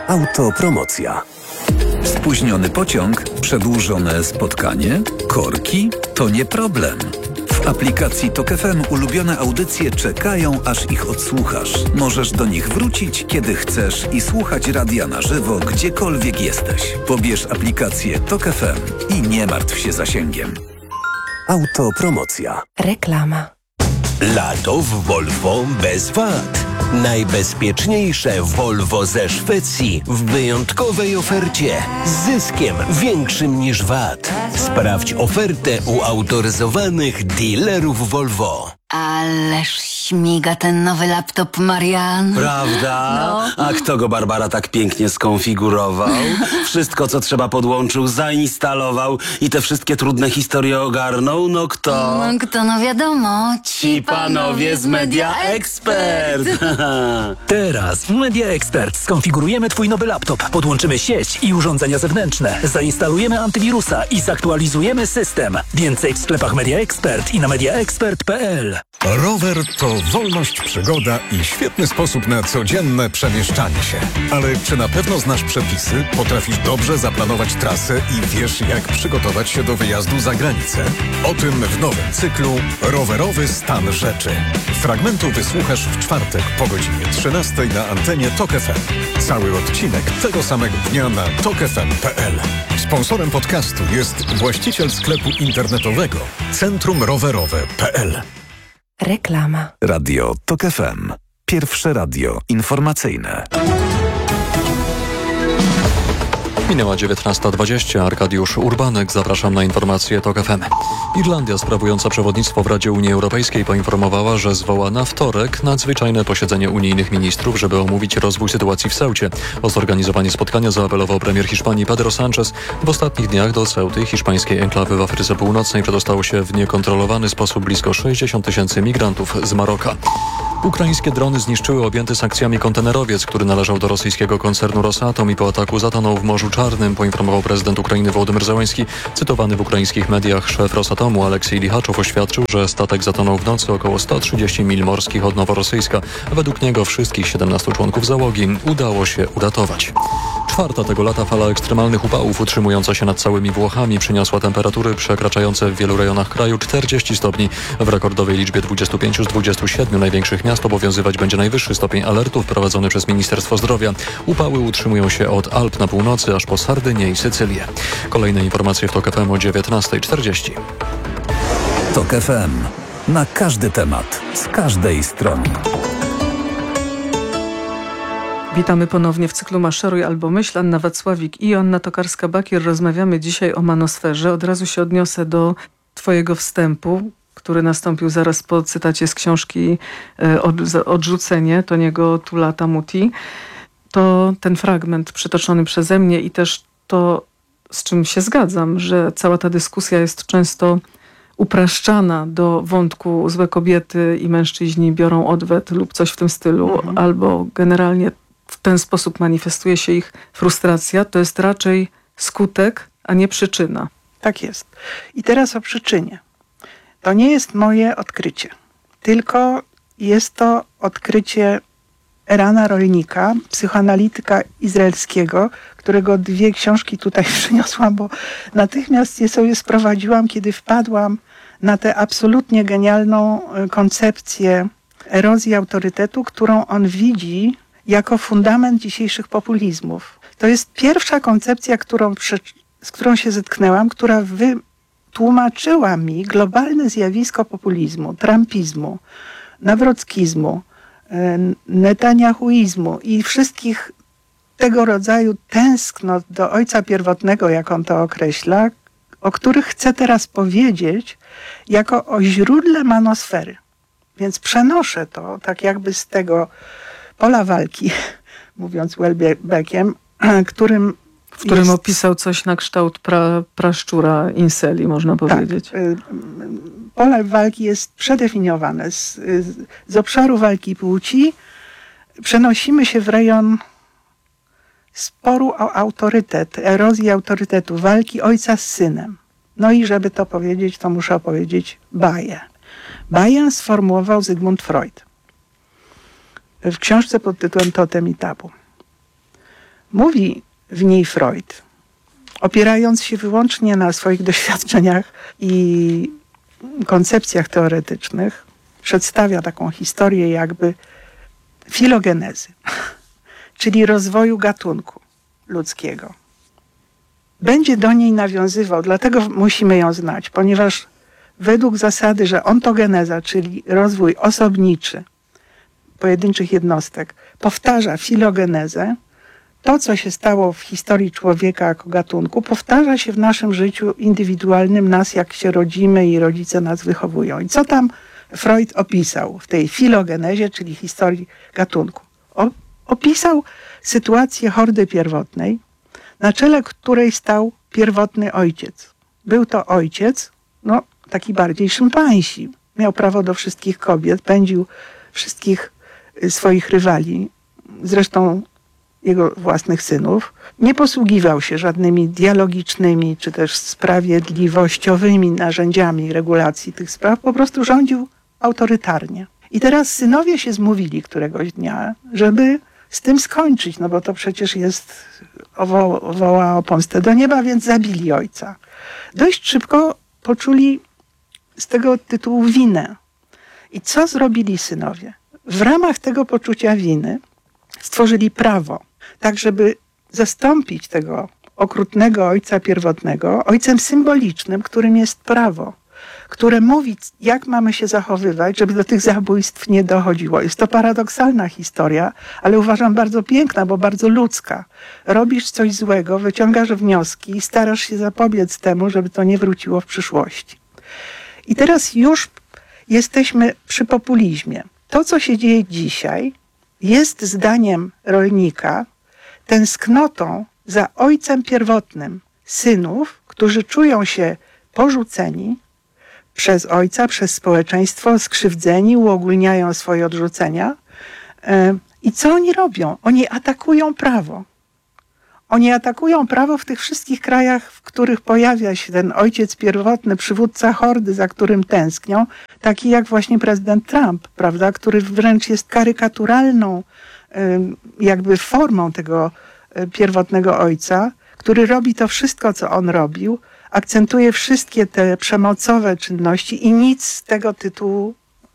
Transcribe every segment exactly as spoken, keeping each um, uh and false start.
Autopromocja. Spóźniony pociąg? Przedłużone spotkanie? Korki? To nie problem. W aplikacji Tok F M ulubione audycje czekają, aż ich odsłuchasz. Możesz do nich wrócić, kiedy chcesz i słuchać radia na żywo, gdziekolwiek jesteś. Pobierz aplikację Tok F M i nie martw się zasięgiem. Autopromocja. Reklama. Lato w Volvo bez wad. Najbezpieczniejsze Volvo ze Szwecji w wyjątkowej ofercie z zyskiem większym niż V A T. Sprawdź ofertę u autoryzowanych dealerów Volvo. Ależ śmiga ten nowy laptop, Marian. Prawda? No. A kto go, Barbara, tak pięknie skonfigurował? Wszystko, co trzeba, podłączył, zainstalował i te wszystkie trudne historie ogarnął? No kto? No kto, no wiadomo. Ci panowie z Media Expert. Teraz w Media Expert skonfigurujemy Twój nowy laptop, podłączymy sieć i urządzenia zewnętrzne, zainstalujemy antywirusa i zaktualizujemy system. Więcej w sklepach Media Expert i na media expert kropka p l. Rower to wolność, przygoda i świetny sposób na codzienne przemieszczanie się. Ale czy na pewno znasz przepisy, potrafisz dobrze zaplanować trasę i wiesz, jak przygotować się do wyjazdu za granicę? O tym w nowym cyklu Rowerowy stan rzeczy. Fragmentu wysłuchasz w czwartek po godzinie trzynastej na antenie Tok F M. Cały odcinek tego samego dnia na tok f m kropka p l. Sponsorem podcastu jest właściciel sklepu internetowego Centrum Rowerowe kropka p l. Reklama. Radio Tok F M. Pierwsze radio informacyjne. Minęła dziewiętnasta dwadzieścia. Arkadiusz Urbanek. Zapraszam na informacje Tok F M. Irlandia sprawująca przewodnictwo w Radzie Unii Europejskiej poinformowała, że zwoła na wtorek nadzwyczajne posiedzenie unijnych ministrów, żeby omówić rozwój sytuacji w Ceucie. O zorganizowanie spotkania zaapelował premier Hiszpanii Pedro Sánchez. W ostatnich dniach do Ceuty, hiszpańskiej enklawy w Afryce Północnej, przedostało się w niekontrolowany sposób blisko sześćdziesiąt tysięcy migrantów z Maroka. Ukraińskie drony zniszczyły objęty sankcjami kontenerowiec, który należał do rosyjskiego koncernu Rosatom i po ataku zatonął w Morzu Czarnym, poinformował prezydent Ukrainy Wołodymyr Zełenski. Cytowany w ukraińskich mediach szef Rosatomu Aleksiej Lichaczow oświadczył, że statek zatonął w nocy około sto trzydzieści mil morskich od Noworosyjska. Według niego wszystkich siedemnastu członków załogi udało się uratować. Czwarta tego lata fala ekstremalnych upałów utrzymująca się nad całymi Włochami przyniosła temperatury przekraczające w wielu rejonach kraju czterdzieści stopni. W rekordowej liczbie dwudziestu pięciu z dwudziestu siedmiu największych miast obowiązywać będzie najwyższy stopień alertu wprowadzony przez Ministerstwo Zdrowia. Upały utrzymują się od Alp na północy aż po Sardynię i Sycylię. Kolejne informacje w Tok F M o dziewiętnasta czterdzieści. Tok F M. Na każdy temat, z każdej strony. Witamy ponownie w cyklu Maszeruj albo myśl. Anna Wacławik i Joanna Tokarska-Bakier. Rozmawiamy dzisiaj o manosferze. Od razu się odniosę do twojego wstępu, który nastąpił zaraz po cytacie z książki od, Odrzucenie Toniego Tulatha-Muti. To ten fragment przytoczony przeze mnie i też to, z czym się zgadzam, że cała ta dyskusja jest często upraszczana do wątku złe kobiety i mężczyźni biorą odwet lub coś w tym stylu, mhm. albo generalnie w ten sposób manifestuje się ich frustracja. To jest raczej skutek, a nie przyczyna. Tak jest. I teraz o przyczynie. To nie jest moje odkrycie, tylko jest to odkrycie Erana Rolnika, psychoanalityka izraelskiego, którego dwie książki tutaj przyniosłam, bo natychmiast je sobie sprowadziłam, kiedy wpadłam na tę absolutnie genialną koncepcję erozji autorytetu, którą on widzi jako fundament dzisiejszych populizmów. To jest pierwsza koncepcja, którą, z którą się zetknęłam, która wytłumaczyła mi globalne zjawisko populizmu, trumpizmu, nawrockizmu, netanyahuizmu i wszystkich tego rodzaju tęsknot do ojca pierwotnego, jak on to określa, o których chcę teraz powiedzieć jako o źródle manosfery. Więc przenoszę to tak jakby z tego pola walki, mówiąc Welbeckiem, którym w którym jest... opisał coś na kształt pra, praszczura inseli, można powiedzieć. Tak. Pole walki jest przedefiniowane. Z, z obszaru walki płci przenosimy się w rejon sporu o autorytet, erozji autorytetu, walki ojca z synem. No i żeby to powiedzieć, to muszę opowiedzieć baję. Baję sformułował Zygmunt Freud w książce pod tytułem Totem i tabu. Mówi w niej Freud, opierając się wyłącznie na swoich doświadczeniach i koncepcjach teoretycznych, przedstawia taką historię jakby filogenezy, czyli rozwoju gatunku ludzkiego. Będzie do niej nawiązywał, dlatego musimy ją znać, ponieważ według zasady, że ontogeneza, czyli rozwój osobniczy pojedynczych jednostek, powtarza filogenezę, to, co się stało w historii człowieka jako gatunku, powtarza się w naszym życiu indywidualnym, nas jak się rodzimy i rodzice nas wychowują. I co tam Freud opisał w tej filogenezie, czyli historii gatunku? O, opisał sytuację hordy pierwotnej, na czele której stał pierwotny ojciec. Był to ojciec, no taki bardziej szympansi. Miał prawo do wszystkich kobiet, pędził wszystkich swoich rywali, zresztą jego własnych synów. Nie posługiwał się żadnymi dialogicznymi czy też sprawiedliwościowymi narzędziami regulacji tych spraw, po prostu rządził autorytarnie. I teraz synowie się zmówili któregoś dnia, żeby z tym skończyć, no bo to przecież jest owo, woła o pomstę do nieba, więc zabili ojca. Dość szybko poczuli z tego tytułu winę. I co zrobili synowie? W ramach tego poczucia winy stworzyli prawo, tak żeby zastąpić tego okrutnego ojca pierwotnego ojcem symbolicznym, którym jest prawo, które mówi, jak mamy się zachowywać, żeby do tych zabójstw nie dochodziło. Jest to paradoksalna historia, ale uważam bardzo piękna, bo bardzo ludzka. Robisz coś złego, wyciągasz wnioski i starasz się zapobiec temu, żeby to nie wróciło w przyszłości. I teraz już jesteśmy przy populizmie. To, co się dzieje dzisiaj, jest zdaniem rolnika tęsknotą za ojcem pierwotnym synów, którzy czują się porzuceni przez ojca, przez społeczeństwo, skrzywdzeni, uogólniają swoje odrzucenia. I co oni robią? Oni atakują prawo. Oni atakują prawo w tych wszystkich krajach, w których pojawia się ten ojciec pierwotny, przywódca hordy, za którym tęsknią, taki jak właśnie prezydent Trump, prawda, który wręcz jest karykaturalną jakby formą tego pierwotnego ojca, który robi to wszystko, co on robił, akcentuje wszystkie te przemocowe czynności i nic z tego tytułu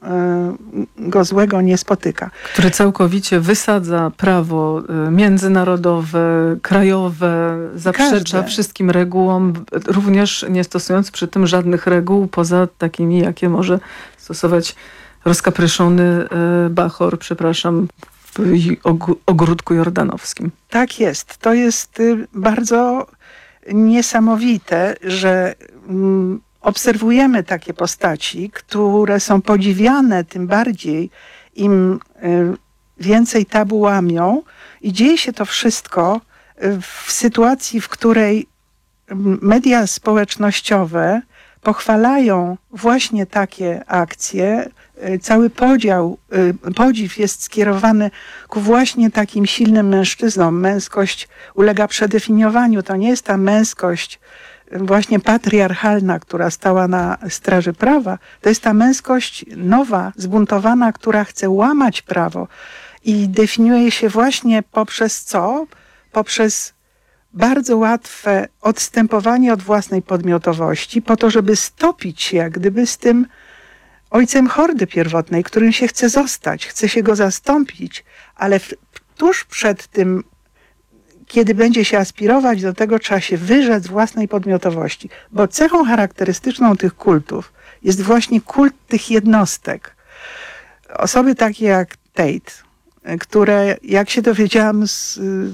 go złego nie spotyka. Który całkowicie wysadza prawo międzynarodowe, krajowe, zaprzecza Każde. wszystkim regułom, również nie stosując przy tym żadnych reguł poza takimi, jakie może stosować rozkapryszony Bachor, przepraszam, w ogródku jordanowskim. Tak jest. To jest bardzo niesamowite, że mm, obserwujemy takie postaci, które są podziwiane, tym bardziej im y, więcej tabu łamią i dzieje się to wszystko w sytuacji, w której media społecznościowe pochwalają właśnie takie akcje. Cały podział, podziw jest skierowany ku właśnie takim silnym mężczyznom. Męskość ulega przedefiniowaniu. To nie jest ta męskość właśnie patriarchalna, która stała na straży prawa. To jest ta męskość nowa, zbuntowana, która chce łamać prawo i definiuje się właśnie poprzez co? Poprzez bardzo łatwe odstępowanie od własnej podmiotowości po to, żeby stopić się jak gdyby z tym ojcem hordy pierwotnej, którym się chce zostać, chce się go zastąpić, ale w, tuż przed tym, kiedy będzie się aspirować do tego, trzeba się wyrzec własnej podmiotowości, bo cechą charakterystyczną tych kultów jest właśnie kult tych jednostek. Osoby takie jak Tate, które, jak się dowiedziałam z,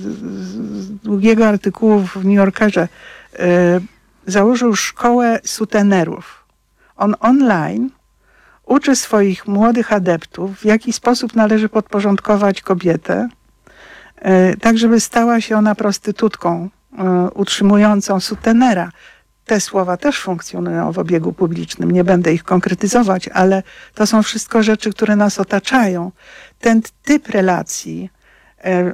z długiego artykułu w New Yorkerze, yy, założył szkołę sutenerów. On online uczy swoich młodych adeptów, w jaki sposób należy podporządkować kobietę, yy, tak żeby stała się ona prostytutką yy, utrzymującą sutenera. Te słowa też funkcjonują w obiegu publicznym, nie będę ich konkretyzować, ale to są wszystko rzeczy, które nas otaczają. Ten typ relacji e,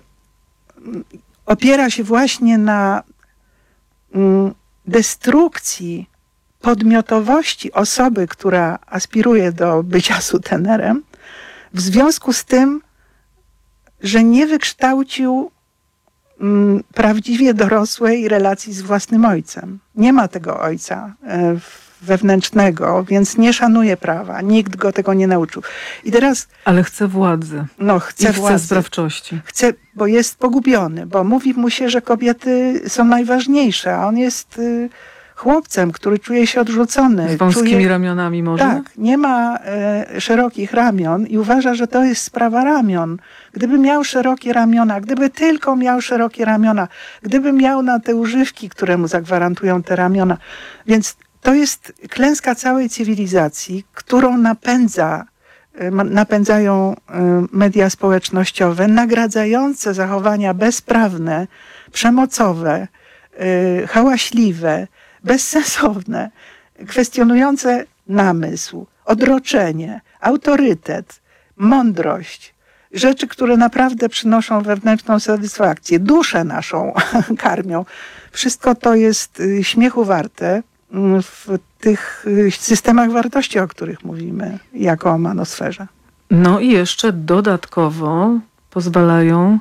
opiera się właśnie na mm, destrukcji podmiotowości osoby, która aspiruje do bycia sutenerem, w związku z tym, że nie wykształcił mm, prawdziwie dorosłej relacji z własnym ojcem. Nie ma tego ojca e, wewnętrznego, więc nie szanuje prawa. Nikt go tego nie nauczył. I teraz... Ale chce władzy. No, chce I władzy. chce sprawczości. Chce, bo jest pogubiony, bo mówi mu się, że kobiety są najważniejsze, a on jest y, chłopcem, który czuje się odrzucony. Z wąskimi czuje, ramionami może? Tak, nie ma e, szerokich ramion i uważa, że to jest sprawa ramion. Gdyby miał szerokie ramiona, gdyby tylko miał szerokie ramiona, gdyby miał na te używki, które mu zagwarantują te ramiona. Więc to jest klęska całej cywilizacji, którą napędza, napędzają media społecznościowe, nagradzające zachowania bezprawne, przemocowe, hałaśliwe, bezsensowne, kwestionujące namysł, odroczenie, autorytet, mądrość. Rzeczy, które naprawdę przynoszą wewnętrzną satysfakcję, duszę naszą karmią. Wszystko to jest śmiechu warte w tych systemach wartości, o których mówimy, jako o manosferze. No i jeszcze dodatkowo pozwalają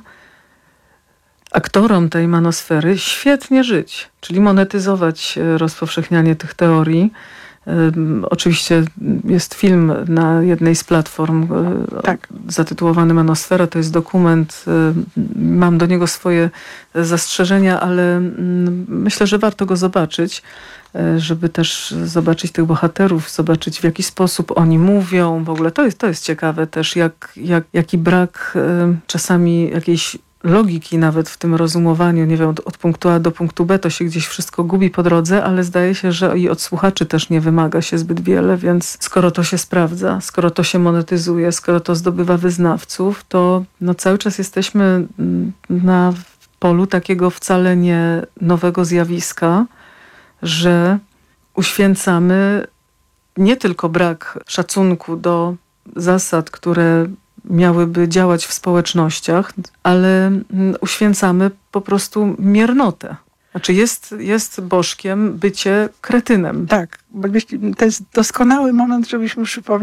aktorom tej manosfery świetnie żyć, czyli monetyzować rozpowszechnianie tych teorii. Oczywiście jest film na jednej z platform tak. zatytułowany Manosfera. To jest dokument. Mam do niego swoje zastrzeżenia, ale myślę, że warto go zobaczyć, żeby też zobaczyć tych bohaterów, zobaczyć w jaki sposób oni mówią. W ogóle to jest, to jest ciekawe też, jak, jak, jaki brak czasami jakiejś logiki nawet w tym rozumowaniu, nie wiem, od, od punktu A do punktu B to się gdzieś wszystko gubi po drodze, ale zdaje się, że i od słuchaczy też nie wymaga się zbyt wiele, więc skoro to się sprawdza, skoro to się monetyzuje, skoro to zdobywa wyznawców, to no cały czas jesteśmy na polu takiego wcale nie nowego zjawiska, że uświęcamy nie tylko brak szacunku do zasad, które miałyby działać w społecznościach, ale uświęcamy po prostu miernotę. Znaczy jest, jest bożkiem bycie kretynem. Tak, to jest doskonały moment, żebyśmy przypomnieli